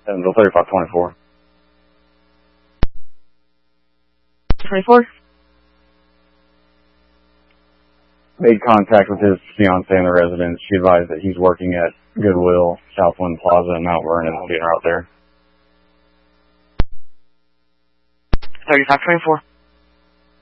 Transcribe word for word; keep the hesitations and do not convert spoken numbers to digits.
Evansville thirty-five twenty-four. twenty-four? Made contact with his fiancée in the residence. She advised that he's working at Goodwill, Southwind Plaza in Mount Vernon, getting her out there. thirty-five twenty-four.